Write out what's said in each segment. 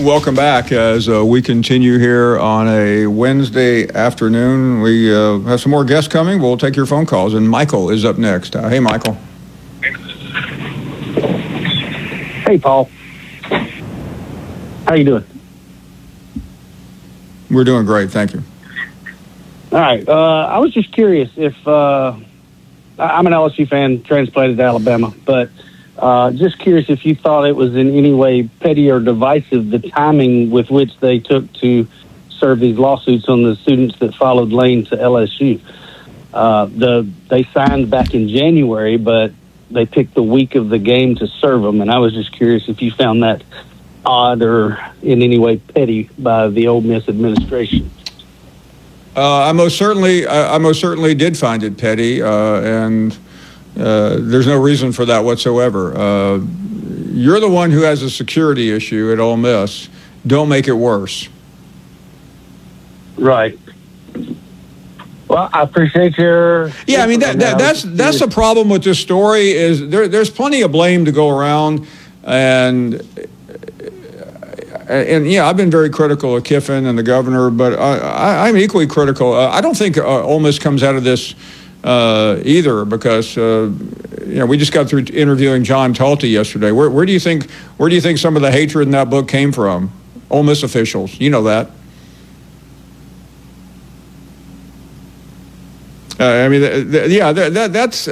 Welcome back as we continue here on a Wednesday afternoon. We have some more guests coming. We'll take your phone calls, and Michael is up next. Hey, Michael. Hey, Paul. How you doing? We're doing great, thank you. All right. I was just curious if I'm an LSU fan, transplanted to Alabama, but just curious if you thought it was in any way petty or divisive, the timing with which they took to serve these lawsuits on the students that followed Lane to LSU. They signed back in January, but they picked the week of the game to serve them, and I was just curious if you found that odd or in any way petty by the Ole Miss administration. I most certainly did find it petty, and there's no reason for that whatsoever. You're the one who has a security issue at Ole Miss. Don't make it worse. Right. Well, I appreciate your... Yeah, I mean, that's the problem with this story is there's plenty of blame to go around, and yeah, I've been very critical of Kiffin and the governor, but I'm equally critical. I don't think Ole Miss comes out of this either because we just got through interviewing John Talty yesterday. Where do you think some of the hatred in that book came from? Ole Miss officials, you know that. That's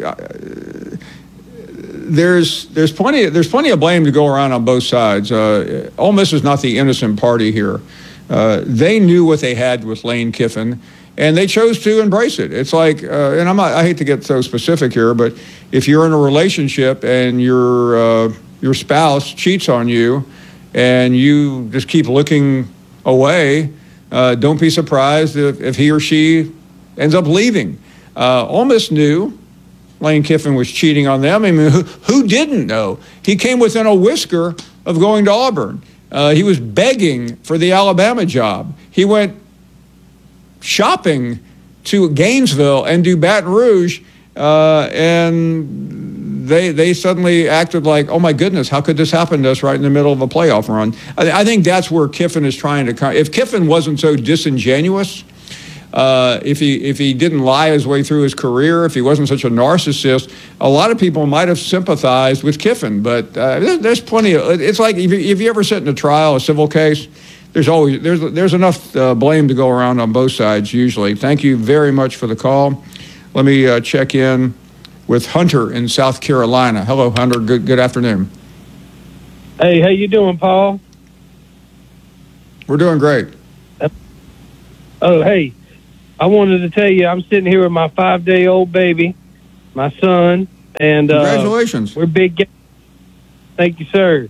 there's plenty of blame to go around on both sides. Ole Miss is not the innocent party here. They knew what they had with Lane Kiffin, and they chose to embrace it. It's like, and I hate to get so specific here, but if you're in a relationship and your spouse cheats on you, and you just keep looking away, don't be surprised if he or she ends up leaving. Ole Miss knew Lane Kiffin was cheating on them. I mean, who didn't know? He came within a whisker of going to Auburn. He was begging for the Alabama job. He went shopping to Gainesville and to Baton Rouge, and they suddenly acted like, oh my goodness, how could this happen to us right in the middle of a playoff run? I think that's where Kiffin is trying to come. If Kiffin wasn't so disingenuous, if he didn't lie his way through his career, if he wasn't such a narcissist, a lot of people might have sympathized with Kiffin. But there's plenty of. It's like if you ever sit in a trial, a civil case, there's enough blame to go around on both sides usually. Thank you very much for the call. Let me check in with Hunter in South Carolina. Hello, Hunter. Good afternoon. Hey, how you doing, Paul? We're doing great. Oh, hey. I wanted to tell you, I'm sitting here with my 5-day-old baby, my son, and congratulations. We're big. Thank you, sir.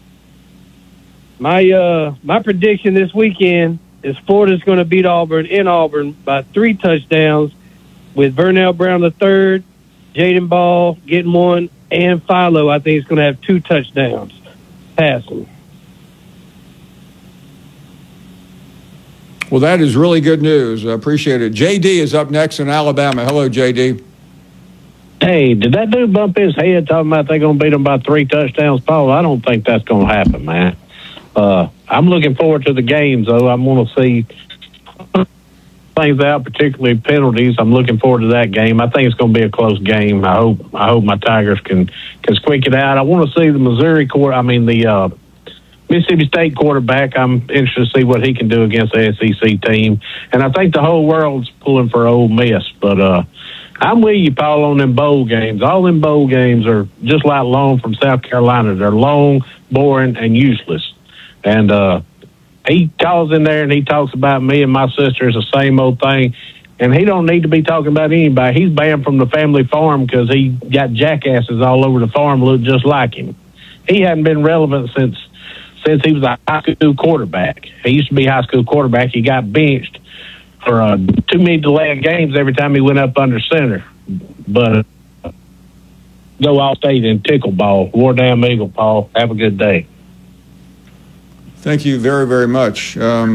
My prediction this weekend is Florida's going to beat Auburn in Auburn by 3 touchdowns, with Vernell Brown III, Jaden Ball getting 1, and Philo, I think, is going to have 2 touchdowns passing. Well, that is really good news. I appreciate it. JD is up next in Alabama. Hello, JD. Hey, did that dude bump his head talking about they're going to beat them by 3 touchdowns, Paul? I don't think that's going to happen, man. I'm looking forward to the games, though. I'm going to see things out, particularly penalties. I'm looking forward to that game. I think it's going to be a close game. I hope my Tigers can squeak it out. I want to see the Mississippi State quarterback. I'm interested to see what he can do against the SEC team. And I think the whole world's pulling for Ole Miss. But I'm with you, Paul, on them bowl games. All them bowl games are just like Long from South Carolina. They're long, boring, and useless. And he calls in there and he talks about me and my sister. It's the same old thing. And he don't need to be talking about anybody. He's banned from the family farm because he got jackasses all over the farm look just like him. He hadn't been relevant since he was a high school quarterback. He used to be a high school quarterback. He got benched for too many delayed games every time he went up under center. But go all state and tickle ball. War damn Eagle, Paul. Have a good day. Thank you very, very much. Why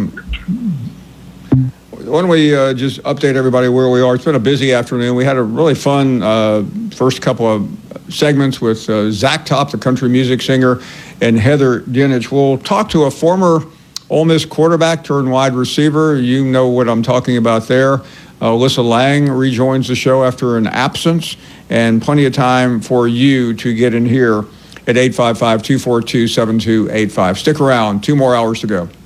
don't we just update everybody where we are? It's been a busy afternoon. We had a really fun first couple of segments with Zach Top, the country music singer, and Heather Dinich. We'll talk to a former Ole Miss quarterback turned wide receiver. You know what I'm talking about there. Alyssa Lang rejoins the show after an absence, and plenty of time for you to get in here at 855-242-7285. Stick around. 2 more hours to go.